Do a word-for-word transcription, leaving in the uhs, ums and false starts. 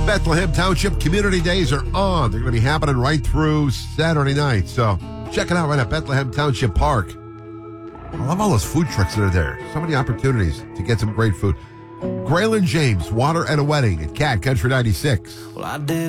Bethlehem Township Community Days are on. They're going to be happening right through Saturday night. So check it out right at Bethlehem Township Park. I love all those food trucks that are there. So many opportunities to get some great food. Graylin James, Water and a Wedding at Cat Country ninety-six. Well, I did.